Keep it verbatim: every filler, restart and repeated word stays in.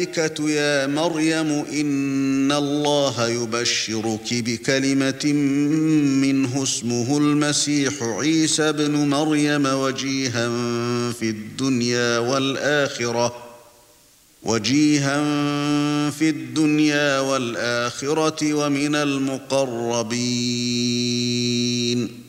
الْمَلَائِكَةُ يَا مَرْيَمُ إِنَّ اللَّهَ يُبَشِّرُكِ بِكَلِمَةٍ مِّنْهُ اسْمُهُ الْمَسِيحُ عِيسَى ابْنُ مَرْيَمَ وَجِيهًا فِي الدُّنْيَا وَالْآخِرَةِ وَجِيهًا فِي الدُّنْيَا وَالْآخِرَةِ وَمِنَ الْمُقَرَّبِينَ